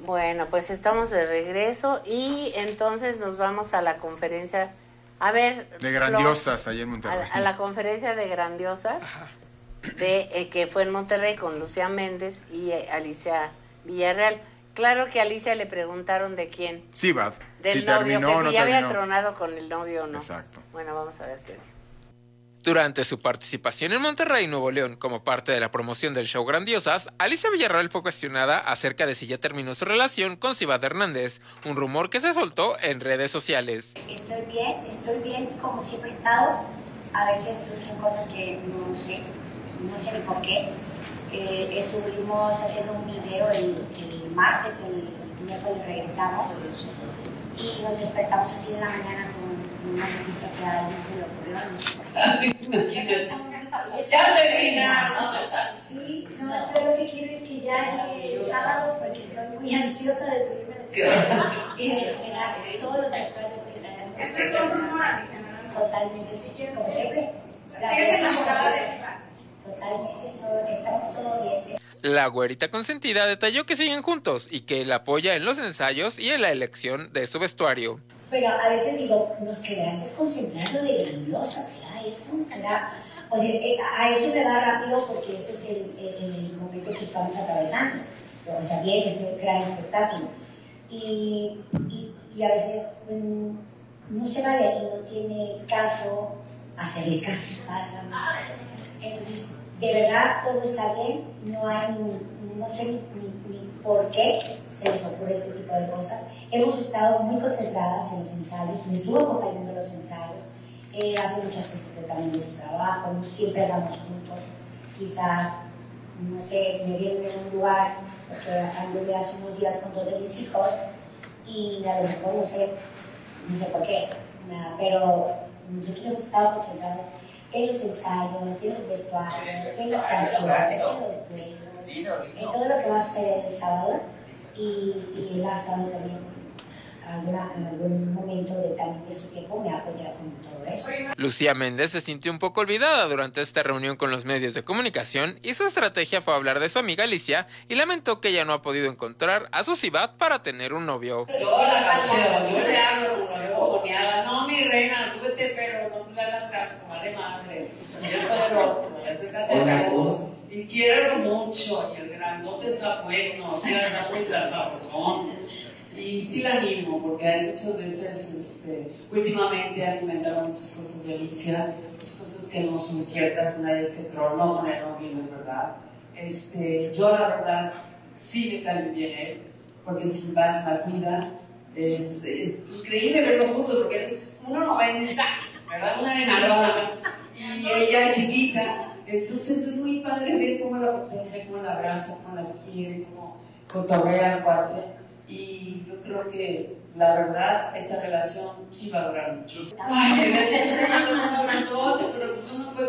Bueno, pues estamos de regreso y entonces nos vamos a la conferencia, a ver... De Grandiosas, allá en Monterrey. A la conferencia de Grandiosas, que fue en Monterrey con Lucía Méndez y Alicia Villarreal. Claro que a Alicia le preguntaron de quién. Sí, va. Del Si novio, terminó que o si no ya terminó. había tronado con el novio o no. Exacto. Bueno, vamos a ver qué dijo. Durante su participación en Monterrey, Nuevo León, como parte de la promoción del show Grandiosas, Alicia Villarreal fue cuestionada acerca de si ya terminó su relación con Cibat Hernández, un rumor que se soltó en redes sociales. Estoy bien como siempre he estado. A veces surgen cosas que no sé ni por qué. Estuvimos haciendo un video el martes, el miércoles regresamos y nos despertamos así de la mañana con una noticia que a alguien se le ocurrió, no sé por qué. Ya terminamos. Sí, no, pero lo que quiero es que ya llegue el sábado porque estoy muy ansiosa de subirme a la escuela y de esperar todos los vestuarios que tenemos. Totalmente, como siempre. Totalmente, estamos todo bien. La güerita consentida detalló que siguen juntos y que la apoya en los ensayos y en la elección de su vestuario. Pero a veces digo, nos quedarán desconcentrando de Grandiosas, ¿será eso? ¿Será? O sea, a eso me va rápido porque ese es el momento que estamos atravesando. O sea, bien, este gran espectáculo. Y a veces no se vale y no tiene caso hacerle caso a Entonces, de verdad, todo está bien, no sé ni por qué se les ocurre ese tipo de cosas. Hemos estado muy concentradas en los ensayos, me estuvo acompañando en los ensayos, hace muchas cosas también de su trabajo, no siempre andamos juntos, quizás, no sé, me vieron en un lugar, porque anduve hace unos días con 2 de mis hijos, y a lo mejor no sé por qué, nada, pero nosotros hemos estado concentrados en los ensayos, en los vestuarios, en las canciones, en los duelos, en todo lo que va a suceder el sábado, y él ha estado también en algún momento también de su tiempo me ha apoyado con todo eso. Lucía Méndez se sintió un poco olvidada durante esta reunión con los medios de comunicación y su estrategia fue hablar de su amiga Alicia y lamentó que ella no ha podido encontrar a su Cibat para tener un novio. Yo la cacheo, yo le hablo como yo bojoneada, no mi reina, súbete, pero no me hagas caso, vale madre. Si yo soy el otro, ya se canta voz. Y quiero mucho, y el grandote está bueno, tiene muy sabrosón. Y sí la animo, porque hay muchas veces, últimamente han inventado muchas cosas de Alicia, muchas cosas que no son ciertas, una vez que tronó con el novio, no es verdad. Yo la verdad sí me cae bien él, porque sin dar la cuida, es increíble verlos juntos, porque él es 1.90, ¿verdad? Una enanona, y ella es chiquita, entonces es muy padre ver cómo la protege, cómo la abraza, cómo la quiere, cómo cotorrea al cuate. Y yo creo que la verdad esta relación sí va a durar mucho. Ay, de verdad, pero no puedo